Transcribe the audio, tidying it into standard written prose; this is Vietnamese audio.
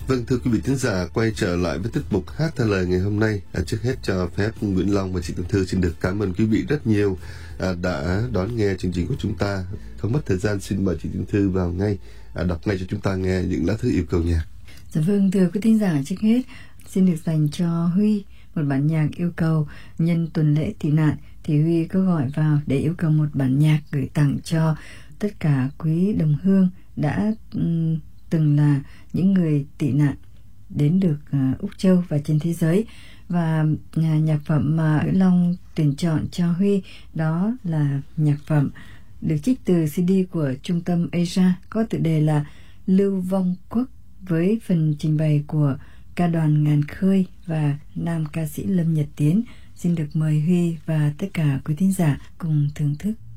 Vâng, thưa quý vị thính giả, quay trở lại với tiết mục Hát Theo Lời ngày hôm nay. Trước hết cho phép Nguyễn Long và chị Tường Thư xin được cảm ơn quý vị rất nhiều đã đón nghe chương trình của chúng ta. Không mất thời gian, xin mời chị Tường Thư vào ngay, đọc ngay cho chúng ta nghe những lá thư yêu cầu nhạc. Dạ vâng, thưa quý thính giả, trước hết xin được dành cho Huy một bản nhạc yêu cầu nhân tuần lễ tị nạn. Thì Huy có gọi vào để yêu cầu một bản nhạc gửi tặng cho tất cả quý đồng hương đã từng là những người tị nạn đến được Úc Châu và trên thế giới. Và nhạc phẩm mà Nguyễn Long tuyển chọn cho Huy đó là nhạc phẩm được trích từ CD của Trung tâm Asia, có tựa đề là Lưu Vong Quốc, với phần trình bày của ca đoàn Ngàn Khơi và nam ca sĩ Lâm Nhật Tiến. Xin được mời Huy và tất cả quý thính giả cùng thưởng thức.